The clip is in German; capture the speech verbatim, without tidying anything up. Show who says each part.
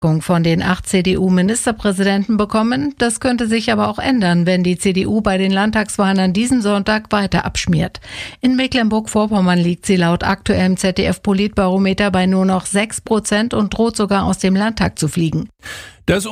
Speaker 1: von den acht C D U-Ministerpräsidenten bekommen. Das könnte sich aber auch ändern, wenn die C D U bei den Landtagswahlen an diesem Sonntag weiter abschmiert. In Mecklenburg-Vorpommern liegt sie laut aktuellem Z D F-Politbarometer bei nur noch sechs Prozent und droht sogar aus dem Landtag zu fliegen.
Speaker 2: Das